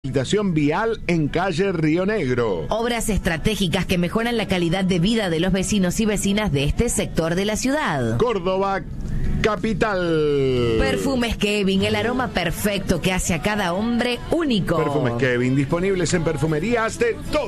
rehabilitación vial en calle Río Negro. Obras estratégicas que mejoran la calidad de vida de los vecinos y vecinas de este sector de la ciudad. Córdoba capital. Perfumes Kevin, el aroma perfecto que hace a cada hombre único. Perfumes Kevin, disponibles en perfumerías de todo